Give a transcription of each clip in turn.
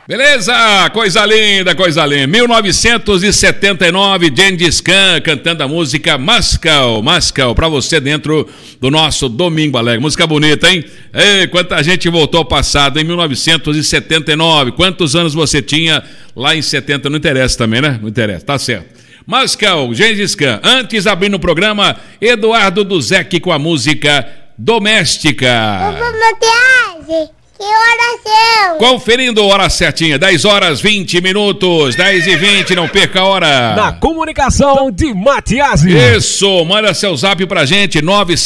Beleza? Coisa linda, coisa linda. 1979, Gengis Khan cantando a música Moscow, Moscow, pra você dentro do nosso Domingo Alegre. Música bonita, hein? Ei, quanta gente voltou ao passado em 1979. Quantos anos você tinha lá em 70? Não interessa também, né? Não interessa, tá certo. Moscow, Gengis Khan. Antes, abrindo o programa, Eduardo Duzec com a música Doméstica. Que oração! Conferindo a hora certinha, 10 horas 20 minutos, 10 e 20, não perca a hora. Na comunicação de Matias. Isso, manda seu zap pra gente,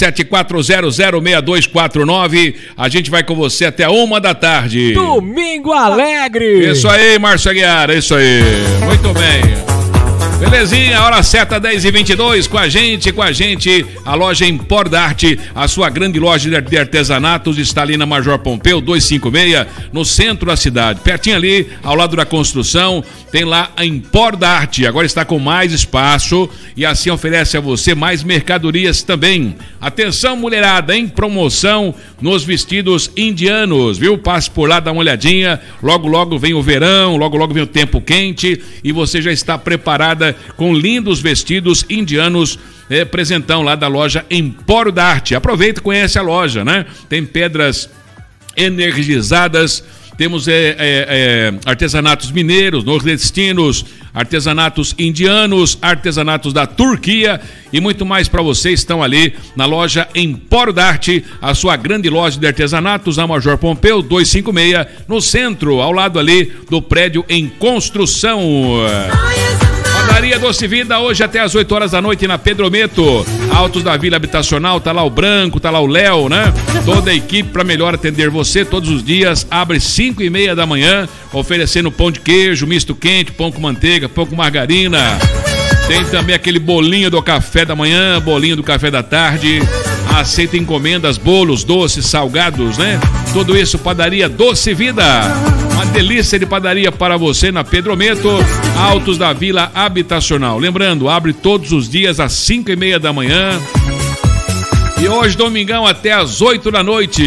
974006249. A gente vai com você até 1 da tarde. Domingo Alegre. Isso aí, Márcio Aguiar, isso aí. Muito bem. Belezinha, hora certa, 10h22, com a gente, a loja Empor da Arte, a sua grande loja de artesanatos, está ali na Major Pompeu 256, no centro da cidade, pertinho ali, ao lado da construção, tem lá a Empor da Arte, agora está com mais espaço e assim oferece a você mais mercadorias também. Atenção, mulherada, em promoção nos vestidos indianos, viu? Passe por lá, dá uma olhadinha, logo vem o verão, logo vem o tempo quente e você já está preparada com lindos vestidos indianos, presentão lá da loja Empório da Arte. Aproveita e conhece a loja, né? Tem pedras energizadas, temos artesanatos mineiros, nordestinos, artesanatos indianos, artesanatos da Turquia e muito mais para você. Estão ali na loja Empório da Arte, a sua grande loja de artesanatos, na Major Pompeu 256, no centro, ao lado ali do prédio em construção. Padaria Doce Vida, hoje até às 8 horas da noite na Pedrometo, Altos da Vila Habitacional, tá lá o Branco, tá lá o Léo, né? Toda a equipe para melhor atender você todos os dias, abre 5h30 da manhã, oferecendo pão de queijo, misto quente, pão com manteiga, pão com margarina. Tem também aquele bolinho do café da manhã, bolinho do café da tarde. Aceita encomendas, bolos, doces, salgados, né? Tudo isso, Padaria Doce Vida. Uma delícia de padaria para você na Pedrometo, Altos da Vila Habitacional. Lembrando, abre todos os dias às 5h30 da manhã. E hoje, domingão, até às 8 da noite.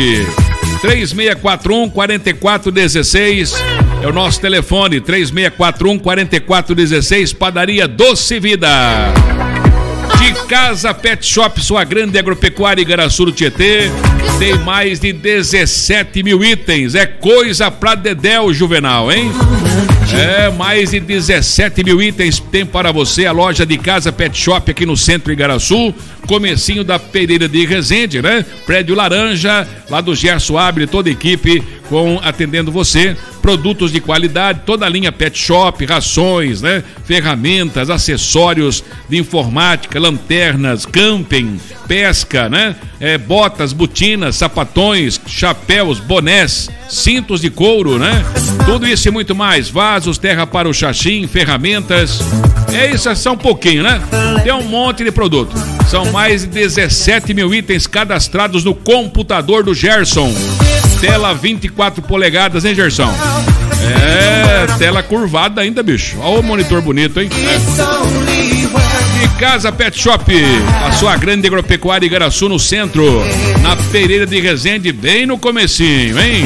3641-4416 é o nosso telefone, 3641-4416, Padaria Doce Vida. De Casa Pet Shop, sua grande agropecuária Igaraçu do Tietê, tem mais de 17 mil itens, é coisa pra dedéu, Juvenal, hein? Mais de 17 mil itens tem para você a loja de Casa Pet Shop aqui no centro Igaraçu, comecinho da Pereira de Resende, né? Prédio Laranja, lá do Gerson Abre, toda a equipe atendendo você, produtos de qualidade, toda a linha Pet Shop, rações, né? Ferramentas, acessórios de informática, lanternas, camping, pesca, né? Botas, botinas, sapatões, chapéus, bonés, cintos de couro, né? Tudo isso e muito mais, vasos, terra para o xaxim, ferramentas, isso é só um pouquinho, né? Tem um monte de produto, são mais de 17 mil itens cadastrados no computador do Gerson. Tela 24 polegadas, hein, Gerson? Tela curvada ainda, bicho. Olha o monitor bonito, hein? De Casa Pet Shop, a sua grande agropecuária Igaraçu no centro, na Pereira de Resende, bem no comecinho, hein?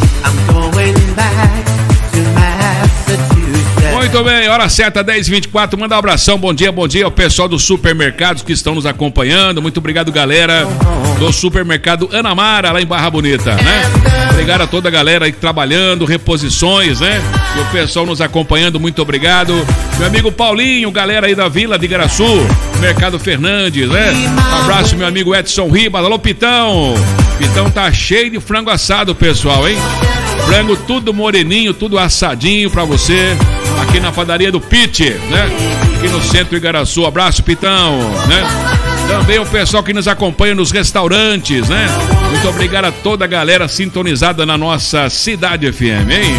Muito bem, hora certa, 10h24, manda um abração, bom dia ao pessoal dos supermercados que estão nos acompanhando, muito obrigado, galera do supermercado Ana Mara, lá em Barra Bonita, né? Obrigado a toda a galera aí trabalhando, reposições, né? E o pessoal nos acompanhando, muito obrigado. Meu amigo Paulinho, galera aí da Vila de Igaraçu, Mercado Fernandes, né? Um abraço, meu amigo Edson Ribas, alô, Pitão. Pitão tá cheio de frango assado, pessoal, hein? Frango tudo moreninho, tudo assadinho pra você, aqui na padaria do Pite, né? Aqui no centro Igaraçu. Abraço, Pitão, né? Também o pessoal que nos acompanha nos restaurantes, né? Muito obrigado a toda a galera sintonizada na nossa Cidade FM, hein?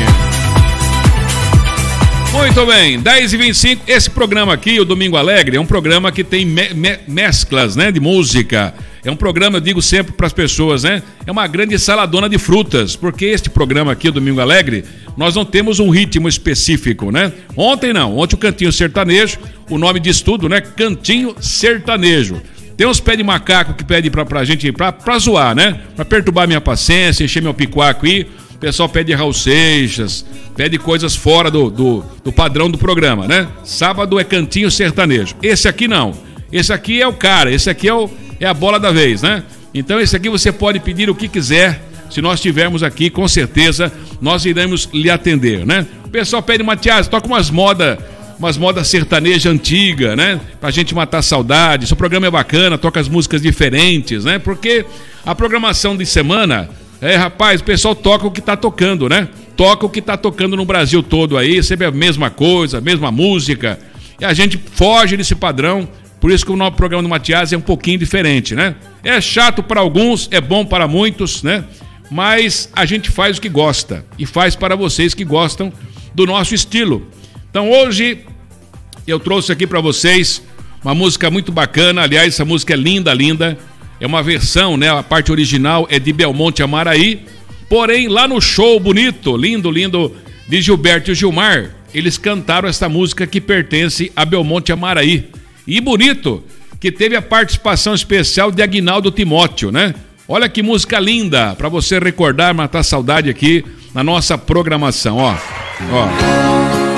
Muito bem, 10h25, esse programa aqui, o Domingo Alegre, é um programa que tem mesclas, né, de música. É um programa, eu digo sempre para as pessoas, né? É uma grande saladona de frutas, porque este programa aqui, o Domingo Alegre, nós não temos um ritmo específico, né? Ontem o Cantinho Sertanejo, o nome disso tudo, né? Cantinho Sertanejo. Tem uns pés de macaco que pedem pra gente, pra zoar, né? Pra perturbar minha paciência, encher meu picuaco aí. O pessoal pede Raul Seixas, pede coisas fora do padrão do programa, né? Sábado é Cantinho Sertanejo. Esse aqui não. Esse aqui é o cara, esse aqui é a bola da vez, né? Então esse aqui você pode pedir o que quiser. Se nós estivermos aqui, com certeza, nós iremos lhe atender, né? O pessoal pede, Matias, toca umas modas sertanejas antigas, né? Pra gente matar a saudade. Seu programa é bacana, toca as músicas diferentes, né? Porque a programação de semana, rapaz, o pessoal toca o que tá tocando, né? Toca o que tá tocando no Brasil todo aí, sempre a mesma coisa, a mesma música. E a gente foge desse padrão. Por isso que o nosso programa do Matias é um pouquinho diferente, né? É chato para alguns, é bom para muitos, né? Mas a gente faz o que gosta e faz para vocês que gostam do nosso estilo. Então hoje eu trouxe aqui para vocês uma música muito bacana. Aliás, essa música é linda, linda. É uma versão, né? A parte original é de Belmonte Amaraí. Porém, lá no show bonito, lindo, lindo, de Gilberto e Gilmar, eles cantaram essa música que pertence a Belmonte Amaraí. E bonito, que teve a participação especial de Aguinaldo Timóteo, né? Olha que música linda, para você recordar, matar saudade aqui na nossa programação, ó.